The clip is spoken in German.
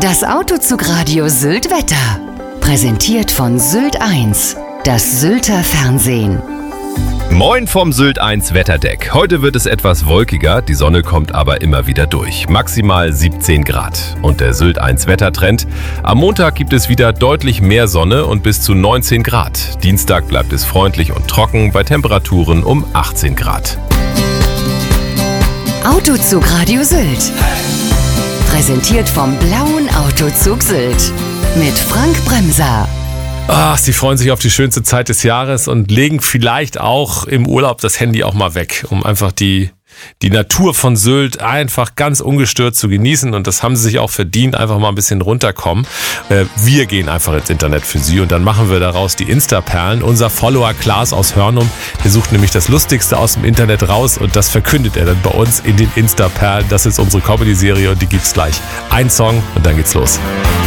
Das Autozugradio Sylt Wetter. Präsentiert von Sylt 1, das Sylter Fernsehen. Moin vom Sylt 1 Wetterdeck. Heute wird es etwas wolkiger, die Sonne kommt aber immer wieder durch. Maximal 17 Grad. Und der Sylt 1 Wettertrend: am Montag gibt es wieder deutlich mehr Sonne und bis zu 19 Grad. Dienstag bleibt es freundlich und trocken bei Temperaturen um 18 Grad. Autozugradio Sylt. Präsentiert vom Blauen Autozug Sylt. Mit Frank Bremser. Sie freuen sich auf die schönste Zeit des Jahres und legen vielleicht auch im Urlaub das Handy auch mal weg, um einfach die Natur von Sylt einfach ganz ungestört zu genießen. Und das haben sie sich auch verdient, einfach mal ein bisschen runterkommen. Wir gehen einfach ins Internet für sie und dann machen wir daraus die Insta-Perlen. Unser Follower Klaas aus Hörnum, der sucht nämlich das Lustigste aus dem Internet raus und das verkündet er dann bei uns in den Insta-Perlen. Das ist unsere Comedy-Serie und die gibt's gleich. Ein Song und dann geht's los.